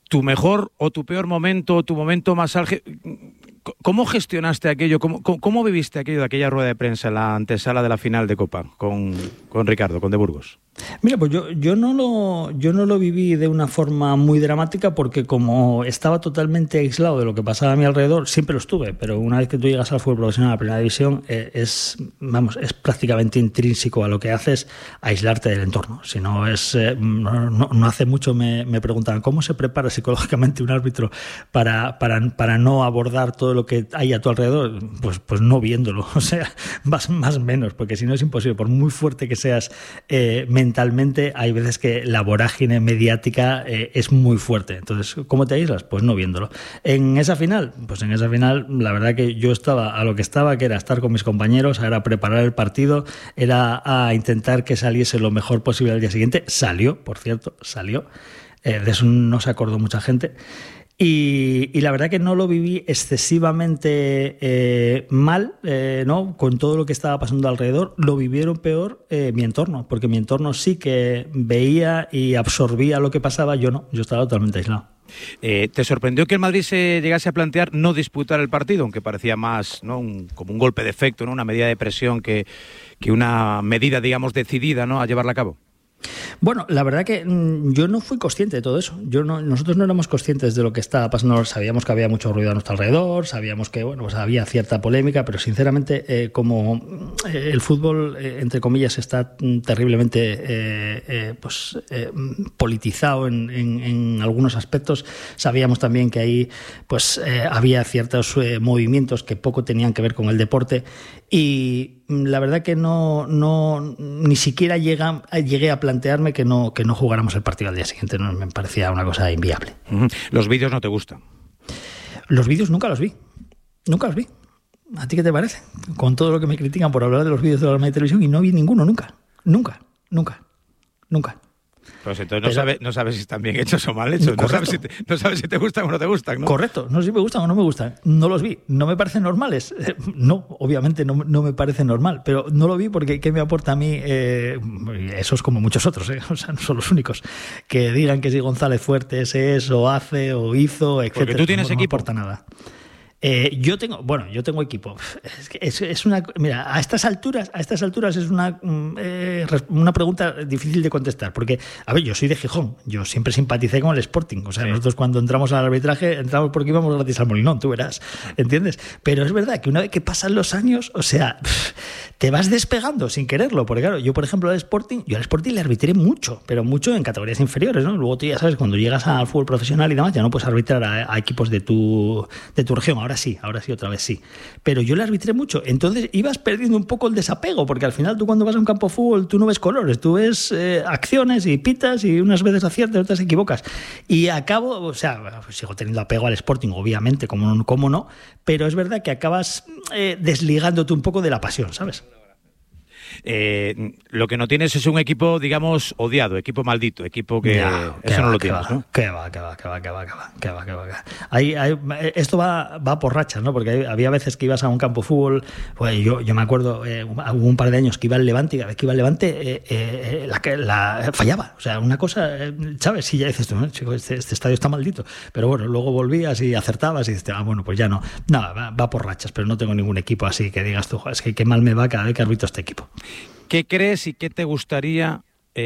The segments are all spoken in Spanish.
¿Tu mejor o tu peor momento, o tu momento más álgido? ¿Cómo gestionaste aquello? ¿Cómo viviste aquello de aquella rueda de prensa en la antesala de la final de Copa con Ricardo, con De Burgos? Mira, pues yo no lo viví de una forma muy dramática, porque como estaba totalmente aislado de lo que pasaba a mi alrededor, siempre lo estuve, pero una vez que tú llegas al fútbol profesional, a la primera división, es prácticamente intrínseco a lo que haces aislarte del entorno. Si no no hace mucho me preguntaban cómo se prepara psicológicamente un árbitro para no abordar todo lo que hay a tu alrededor. Pues no viéndolo, o sea, más o menos, porque si no es imposible, por muy fuerte que seas mentalmente, hay veces que la vorágine mediática es muy fuerte. Entonces, ¿cómo te aíslas? Pues no viéndolo. En esa final, la verdad que yo estaba a lo que estaba, que era estar con mis compañeros, era preparar el partido, era a intentar que saliese lo mejor posible al día siguiente. Salió, por cierto, de eso no se acordó mucha gente. Y la verdad que no lo viví excesivamente mal, ¿no? Con todo lo que estaba pasando alrededor. Lo vivieron peor mi entorno, porque mi entorno sí que veía y absorbía lo que pasaba, yo no, yo estaba totalmente aislado. ¿Te sorprendió que el Madrid se llegase a plantear no disputar el partido, aunque parecía más, ¿no?, como un golpe de efecto, ¿no?, una medida de presión que una medida, digamos, decidida, ¿no?, a llevarla a cabo? Bueno, la verdad que yo no fui consciente de todo eso. Nosotros no éramos conscientes de lo que estaba pasando. Sabíamos que había mucho ruido a nuestro alrededor, sabíamos que pues había cierta polémica, pero sinceramente, como el fútbol, entre comillas, está terriblemente politizado en algunos aspectos, sabíamos también que ahí pues había ciertos movimientos que poco tenían que ver con el deporte, y la verdad que ni siquiera llegué a plantearme que no jugáramos el partido al día siguiente. No, me parecía una cosa inviable. ¿Los vídeos no te gustan? Los vídeos nunca los vi. ¿A ti qué te parece? Con todo lo que me critican por hablar de los vídeos de la televisión, y no vi ninguno nunca. Pues entonces no sabes si están bien hechos o mal hechos. No sabes si te gustan o no te gustan, ¿no? Correcto, no sé si me gustan o no me gustan. No los vi. ¿No me parecen normales? No, obviamente no me parece normal, pero no lo vi porque ¿qué me aporta a mí? Esos como muchos otros, o sea, no son los únicos, que digan que si González Fuertes es o hace o hizo, etcétera. Porque tú tienes equipo. No me aporta nada. Yo tengo equipo. Es una, mira, a estas alturas es una pregunta difícil de contestar, porque, a ver, yo soy de Gijón, yo siempre simpaticé con el Sporting, o sea, sí. Nosotros cuando entramos al arbitraje entramos porque íbamos gratis al Molinón, tú verás, ¿entiendes? Pero es verdad que una vez que pasan los años, o sea, te vas despegando sin quererlo, porque claro, yo por ejemplo al Sporting le arbitré mucho, pero mucho en categorías inferiores, ¿no? Luego tú ya sabes, cuando llegas al fútbol profesional y demás, ya no puedes arbitrar a equipos de tu región. Ahora sí, otra vez sí. Pero yo le arbitré mucho. Entonces ibas perdiendo un poco el desapego, porque al final tú cuando vas a un campo de fútbol tú no ves colores, tú ves acciones y pitas, y unas veces aciertas, otras equivocas. Y acabo, o sea, sigo teniendo apego al Sporting, obviamente, como no, pero es verdad que acabas desligándote un poco de la pasión, ¿sabes? Lo que no tienes es un equipo, digamos, odiado, equipo maldito, equipo que eso no lo tienes, ¿no? Que va. Esto va por rachas, ¿no? Porque había veces que ibas a un campo de fútbol, pues yo me acuerdo, hubo un par de años que iba al Levante, y cada vez que iba al Levante la fallaba, o sea, una cosa, ¿sabes? Sí, ya dices tú, chico, este estadio está maldito, pero bueno, luego volvías y acertabas y dices, bueno, pues ya no, va por rachas, pero no tengo ningún equipo así que digas tú, es que qué mal me va cada vez que arbitro este equipo. ¿Qué crees y qué te gustaría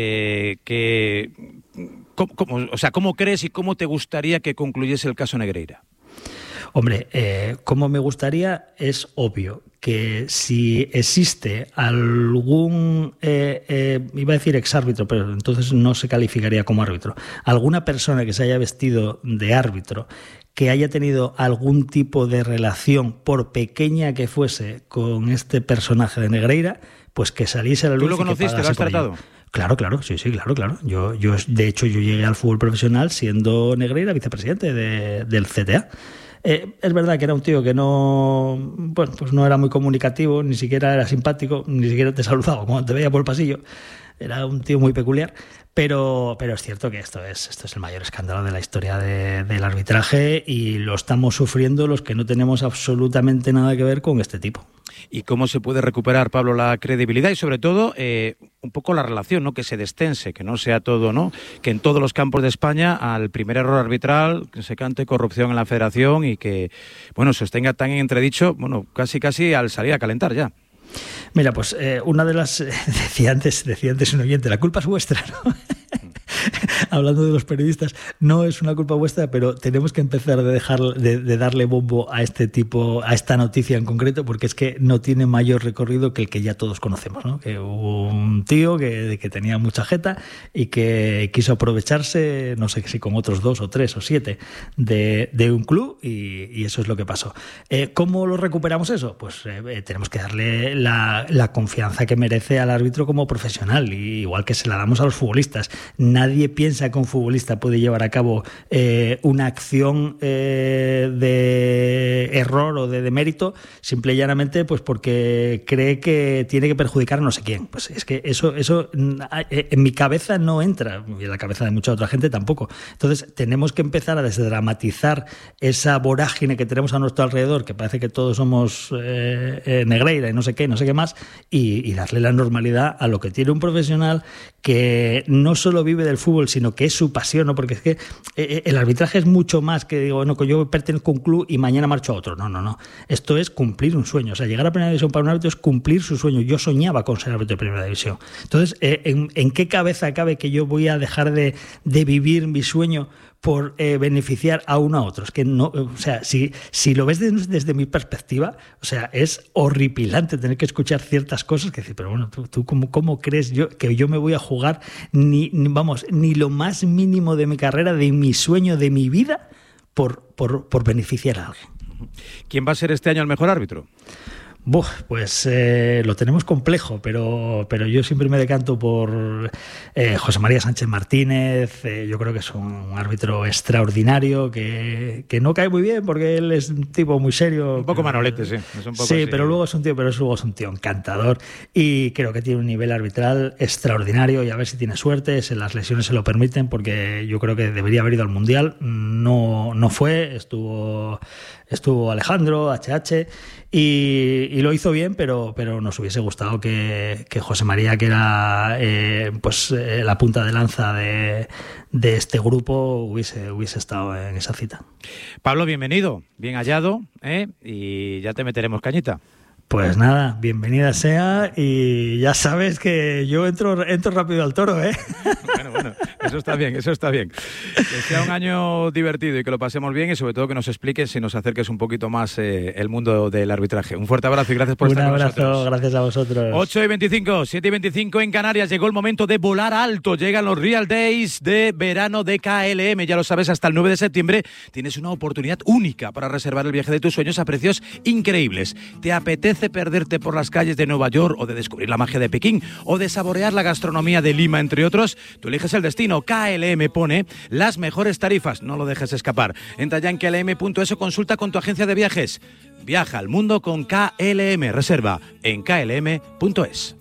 cómo crees y cómo te gustaría que concluyese el caso Negreira? Hombre, como me gustaría, es obvio que si existe algún, iba a decir exárbitro, pero entonces no se calificaría como árbitro, alguna persona que se haya vestido de árbitro, que haya tenido algún tipo de relación, por pequeña que fuese, con este personaje de Negreira, pues que saliese a la luz. ¿Tú lo conociste? ¿Lo has tratado? Claro, sí, claro. Yo de hecho, yo llegué al fútbol profesional siendo Negreira vicepresidente del CTA. Es verdad que era un tío que pues no era muy comunicativo, ni siquiera era simpático, ni siquiera te saludaba cuando te veía por el pasillo. Era un tío muy peculiar, pero es cierto que esto es el mayor escándalo de la historia del arbitraje, y lo estamos sufriendo los que no tenemos absolutamente nada que ver con este tipo. ¿Y cómo se puede recuperar, Pablo, la credibilidad y sobre todo un poco la relación, ¿no? Que se destense, que no sea todo, ¿no? Que en todos los campos de España al primer error arbitral que se cante corrupción en la Federación y que, bueno, se os tenga tan en entredicho, bueno, casi al salir a calentar ya. Mira, pues una de las... decía antes un oyente, la culpa es vuestra, ¿no? Hablando de los periodistas, no es una culpa vuestra, pero tenemos que empezar de darle bombo a esta noticia en concreto, porque es que no tiene mayor recorrido que el que ya todos conocemos, ¿no? Que hubo un tío que tenía mucha jeta y que quiso aprovecharse, no sé si con otros 2 o 3 o 7 de un club y eso es lo que pasó. ¿Cómo lo recuperamos eso? Pues tenemos que darle la confianza que merece al árbitro como profesional, y igual que se la damos a los futbolistas. Nadie piensa que un futbolista puede llevar a cabo una acción de error o de demérito simple y llanamente pues porque cree que tiene que perjudicar a no sé quién. Pues es que eso en mi cabeza no entra, y en la cabeza de mucha otra gente tampoco. Entonces tenemos que empezar a desdramatizar esa vorágine que tenemos a nuestro alrededor, que parece que todos somos Negreira y no sé qué más, y darle la normalidad a lo que tiene un profesional que no solo vive del fútbol, sino que es su pasión, ¿no? Porque es que el arbitraje es mucho más que digo, no, que yo pertenezco a un club y mañana marcho a otro. No. Esto es cumplir un sueño. O sea, llegar a primera división para un árbitro es cumplir su sueño. Yo soñaba con ser árbitro de primera división. Entonces, ¿en qué cabeza cabe que yo voy a dejar de vivir mi sueño por beneficiar a uno a otro? Es que no, o sea, si lo ves desde mi perspectiva, o sea, es horripilante tener que escuchar ciertas cosas que decir, pero bueno, tú ¿cómo crees que yo me voy a jugar ni lo más mínimo de mi carrera, de mi sueño, de mi vida, por beneficiar a alguien? ¿Quién va a ser este año el mejor árbitro? Pues lo tenemos complejo, pero yo siempre me decanto por José María Sánchez Martínez. Yo creo que es un árbitro extraordinario que no cae muy bien porque él es un tipo muy serio. Un poco manolete, sí. Es un poco sí, así. pero luego es un tío encantador y creo que tiene un nivel arbitral extraordinario, y a ver si tiene suerte, si las lesiones se lo permiten, porque yo creo que debería haber ido al Mundial. No fue, estuvo Alejandro, HH, y lo hizo bien, pero nos hubiese gustado que José María, que era la punta de lanza de este grupo, hubiese estado en esa cita. Pablo, bienvenido, bien hallado, y ya te meteremos cañita. Pues nada, bienvenida sea, y ya sabes que yo entro rápido al toro, ¿eh? Bueno, eso está bien. Que sea un año divertido y que lo pasemos bien, y sobre todo que nos expliques y nos acerques un poquito más el mundo del arbitraje. Un fuerte abrazo y gracias por estar con nosotros. Un abrazo, gracias a vosotros. 8:25, 7:25 en Canarias. Llegó el momento de volar alto. Llegan los Real Days de verano de KLM. Ya lo sabes, hasta el 9 de septiembre tienes una oportunidad única para reservar el viaje de tus sueños a precios increíbles. ¿Te apetece perderte por las calles de Nueva York, o de descubrir la magia de Pekín, o de saborear la gastronomía de Lima, entre otros? Tú eliges el destino. KLM pone las mejores tarifas. No lo dejes escapar. Entra ya en klm.es o consulta con tu agencia de viajes. Viaja al mundo con KLM. Reserva en klm.es.